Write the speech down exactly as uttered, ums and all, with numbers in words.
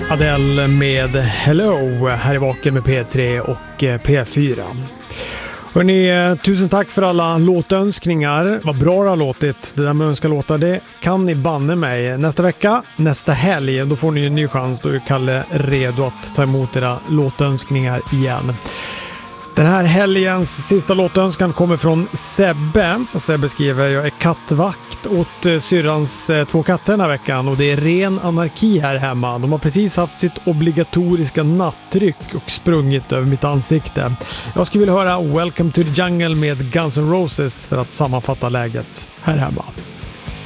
Adele med Hello här i Vaken med P tre och P fyra. Hörrni, tusen tack för alla låtönskningar. Vad bra det har låtit. Det där med önska låtar, det kan ni banne mig. Nästa vecka, nästa helg, då får ni en ny chans. Då är Kalle redo att ta emot era låtönskningar igen. Den här helgens sista låtönskan kommer från Sebbe. Sebbe skriver: jag är kattvakt åt syrrans två katter den här veckan och det är ren anarki här hemma. De har precis haft sitt obligatoriska nattryck och sprungit över mitt ansikte. Jag skulle vilja höra Welcome to the Jungle med Guns N' Roses för att sammanfatta läget här hemma.